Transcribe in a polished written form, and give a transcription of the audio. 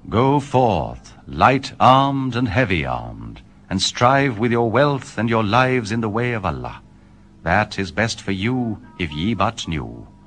Go forth, light-armed and heavy-armed, and strive with your wealth and your lives in the way of Allah. That is best for you if ye but knew.